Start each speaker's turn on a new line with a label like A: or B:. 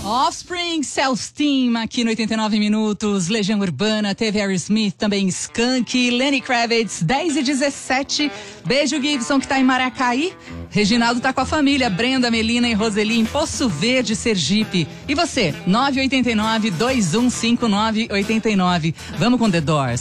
A: Offspring, Self-Esteem, aqui no 89 Minutos, Legião Urbana, teve Aerosmith, também Skank, Lenny Kravitz, 10h17, beijo Gibson que tá em Maracaí, Reginaldo tá com a família, Brenda, Melina e Roseli em Poço Verde, Sergipe. E você, 989-2159-89, vamos com The Doors.